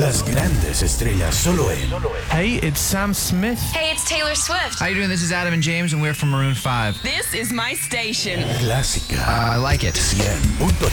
Las grandes estrellas solo en Hey, it's Sam Smith. Hey, it's Taylor Swift. How you doing? This is Adam and James, and we're from Maroon 5. This is my station. Clásica. I like it. 100.3